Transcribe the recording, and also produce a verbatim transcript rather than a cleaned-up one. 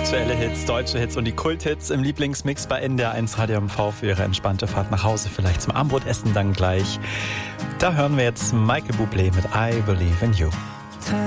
Aktuelle Hits, deutsche Hits und die Kulthits im Lieblingsmix bei N D R eins Radio M V für Ihre entspannte Fahrt nach Hause, vielleicht zum Abendbrotessen dann gleich. Da hören wir jetzt Michael Bublé mit I Believe in You.